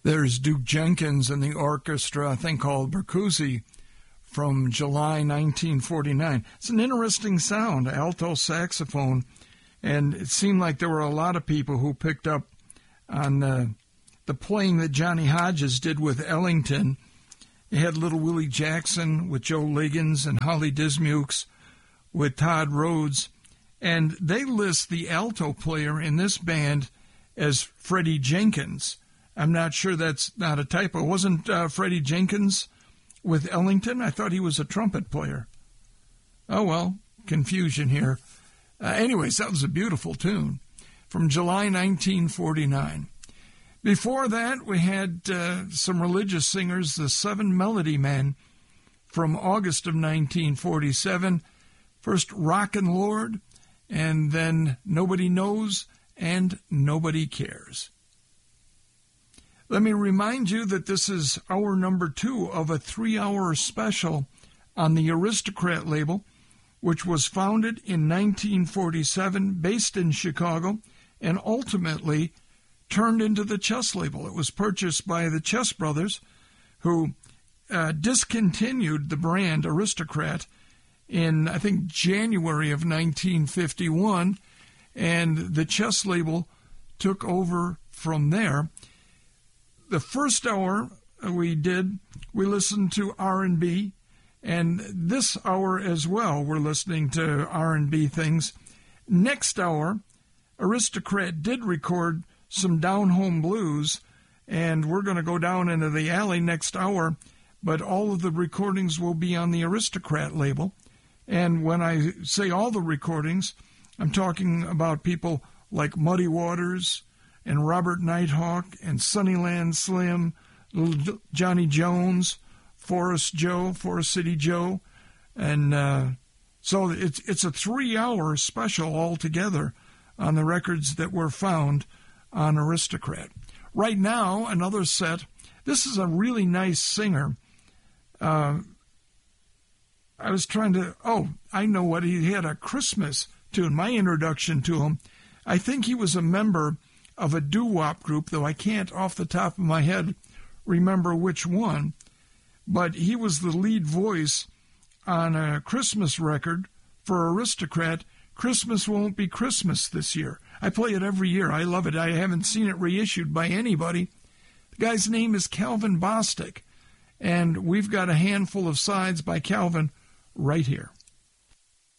There's Duke Jenkins and the orchestra, a thing called Berkouzi, from July 1949. It's an interesting sound, alto saxophone, and it seemed like there were a lot of people who picked up on the playing that Johnny Hodges did with Ellington. He had Little Willie Jackson with Joe Liggins and Holly Dismukes with Todd Rhodes, and they list the alto player in this band as Freddie Jenkins. I'm not sure that's not a typo. Wasn't Freddie Jenkins with Ellington? I thought he was a trumpet player. Oh, well, confusion here. Anyways, that was a beautiful tune from July 1949. Before that, we had some religious singers, the Seven Melody Men, from August of 1947. First, Rockin' Lord, and then Nobody Knows and Nobody Cares. Let me remind you that this is hour number 2 of a 3-hour special on the Aristocrat label, which was founded in 1947, based in Chicago, and ultimately turned into the Chess label. It was purchased by the Chess brothers, who discontinued the brand Aristocrat in, I think, January of 1951, and the Chess label took over from there. The first hour we listened to R&B, and this hour as well we're listening to R&B things. Next hour, Aristocrat did record some down-home blues, and we're going to go down into the alley next hour, but all of the recordings will be on the Aristocrat label. And when I say all the recordings, I'm talking about people like Muddy Waters and Robert Nighthawk and Sunnyland Slim, Johnny Jones, Forest City Joe. And so it's a 3-hour special altogether on the records that were found on Aristocrat. Right now, another set. This is a really nice singer. I know what, he had a Christmas tune. My introduction to him, I think he was a member of a doo-wop group, though I can't off the top of my head remember which one, but he was the lead voice on a Christmas record for Aristocrat, Christmas Won't Be Christmas This Year. I play it every year. I love it. I haven't seen it reissued by anybody. The guy's name is Calvin Bostic, and we've got a handful of sides by Calvin right here.